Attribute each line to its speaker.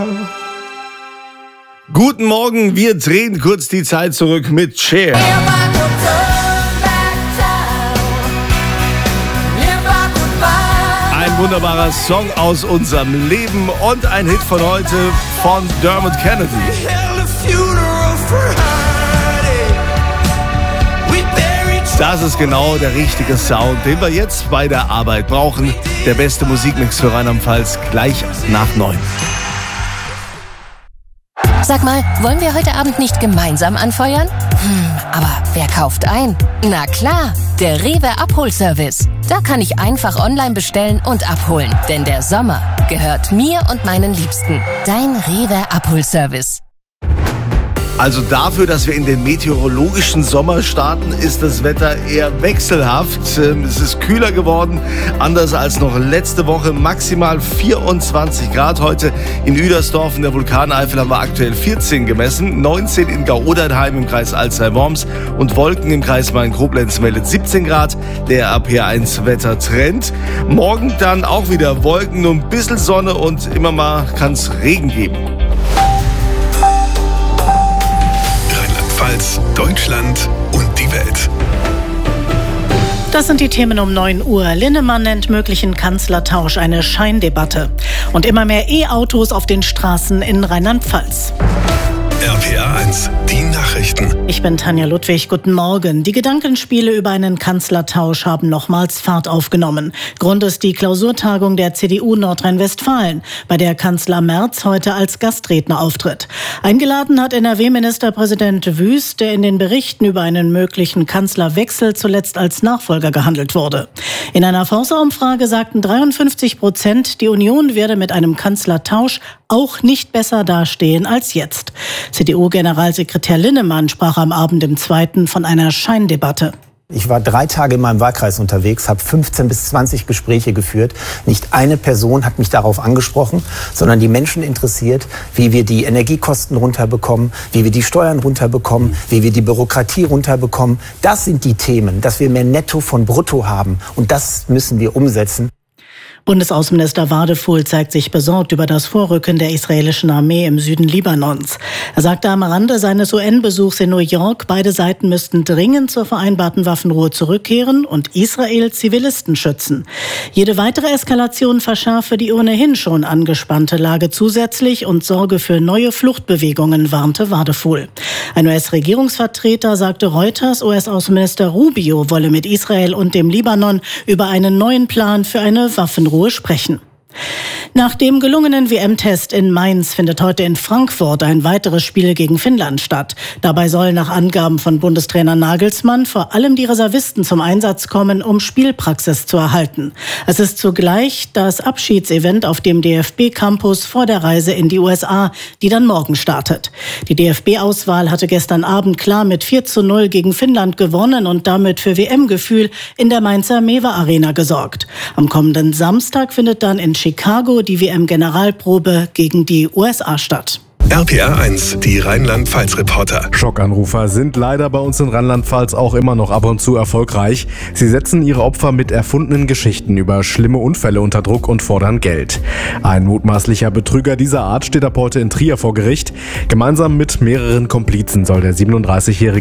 Speaker 1: Guten Morgen, wir drehen kurz die Zeit zurück mit Cher. Ein wunderbarer Song aus unserem Leben und ein Hit von heute von Dermot Kennedy. Das ist genau der richtige Sound, den wir jetzt bei der Arbeit brauchen. Der beste Musikmix für Rheinland-Pfalz gleich nach 9.
Speaker 2: Sag mal, wollen wir heute Abend nicht gemeinsam anfeuern? Aber wer kauft ein? Na klar, der Rewe Abholservice. Da kann ich einfach online bestellen und abholen. Denn der Sommer gehört mir und meinen Liebsten. Dein Rewe Abholservice.
Speaker 1: Also dafür, dass wir in den meteorologischen Sommer starten, ist das Wetter eher wechselhaft. Es ist kühler geworden, anders als noch letzte Woche. Maximal 24 Grad heute in Uedersdorf in der Vulkaneifel haben wir aktuell 14 gemessen. 19 in Gau-Odernheim im Kreis Alzey-Worms und Wolken im Kreis Main-Koblenz meldet 17 Grad. Der AP1-Wettertrend. Morgen dann auch wieder Wolken, nur ein bisschen Sonne und immer mal kann es Regen geben.
Speaker 3: Deutschland und die Welt.
Speaker 4: Das sind die Themen um 9 Uhr. Linnemann nennt möglichen Kanzlertausch eine Scheindebatte. Und immer mehr E-Autos auf den Straßen in Rheinland-Pfalz.
Speaker 3: RPA 1, die Nachrichten.
Speaker 4: Ich bin Tanja Ludwig, guten Morgen. Die Gedankenspiele über einen Kanzlertausch haben nochmals Fahrt aufgenommen. Grund ist die Klausurtagung der CDU Nordrhein-Westfalen, bei der Kanzler Merz heute als Gastredner auftritt. Eingeladen hat NRW-Ministerpräsident Wüst, der in den Berichten über einen möglichen Kanzlerwechsel zuletzt als Nachfolger gehandelt wurde. In einer Forsa-Umfrage sagten 53%, die Union werde mit einem Kanzlertausch auch nicht besser dastehen als jetzt. CDU-Generalsekretär Linnemann sprach am Abend im 2. von einer Scheindebatte.
Speaker 5: Ich war 3 Tage in meinem Wahlkreis unterwegs, habe 15 bis 20 Gespräche geführt. Nicht eine Person hat mich darauf angesprochen, sondern die Menschen interessiert, wie wir die Energiekosten runterbekommen, wie wir die Steuern runterbekommen, wie wir die Bürokratie runterbekommen. Das sind die Themen, dass wir mehr Netto von Brutto haben. Und das müssen wir umsetzen.
Speaker 4: Bundesaußenminister Wadefuhl zeigt sich besorgt über das Vorrücken der israelischen Armee im Süden Libanons. Er sagte am Rande seines UN-Besuchs in New York, beide Seiten müssten dringend zur vereinbarten Waffenruhe zurückkehren und Israel Zivilisten schützen. Jede weitere Eskalation verschärfe die ohnehin schon angespannte Lage zusätzlich und sorge für neue Fluchtbewegungen, warnte Wadefuhl. Ein US-Regierungsvertreter sagte Reuters, US-Außenminister Rubio wolle mit Israel und dem Libanon über einen neuen Plan für eine Waffenruhe sprechen. Nach dem gelungenen WM-Test in Mainz findet heute in Frankfurt ein weiteres Spiel gegen Finnland statt. Dabei sollen nach Angaben von Bundestrainer Nagelsmann vor allem die Reservisten zum Einsatz kommen, um Spielpraxis zu erhalten. Es ist zugleich das Abschiedsevent auf dem DFB-Campus vor der Reise in die USA, die dann morgen startet. Die DFB-Auswahl hatte gestern Abend klar mit 4:0 gegen Finnland gewonnen und damit für WM-Gefühl in der Mainzer Mewa-Arena gesorgt. Am kommenden Samstag findet dann in Chicago die WM-Generalprobe gegen die USA statt.
Speaker 3: RPA 1, die Rheinland-Pfalz-Reporter.
Speaker 6: Schockanrufer sind leider bei uns in Rheinland-Pfalz auch immer noch ab und zu erfolgreich. Sie setzen ihre Opfer mit erfundenen Geschichten über schlimme Unfälle unter Druck und fordern Geld. Ein mutmaßlicher Betrüger dieser Art steht ab heute in Trier vor Gericht. Gemeinsam mit mehreren Komplizen soll der 37-Jährige